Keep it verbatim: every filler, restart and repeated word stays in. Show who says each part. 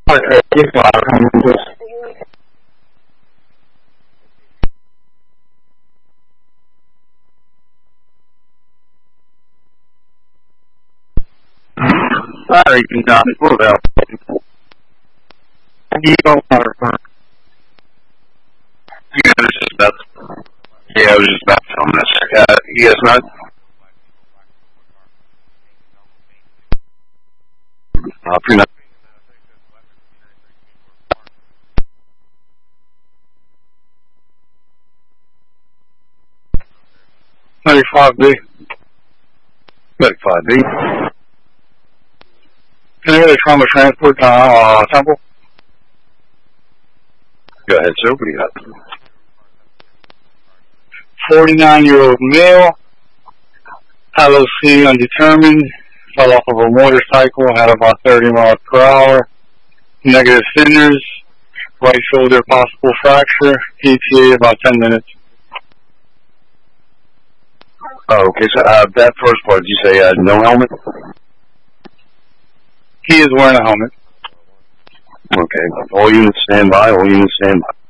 Speaker 1: Sorry, you got it. What about? You don't want to. Yeah, I was just about. Yeah, I was just about to film this. Uh, he has not. Uh, pretty much. ninety-five B. ninety-five B. Can I get a trauma transport to uh, Temple? Go ahead, sir. What do you got? forty-nine-year-old male. L O C undetermined. Fell off of a motorcycle. Had about thirty miles per hour. Negative cinders. Right shoulder possible fracture. E T A about ten minutes. Oh, okay. So uh, that first part, did you say uh, no helmet? He is wearing a helmet. Okay. All units stand by. All units stand by.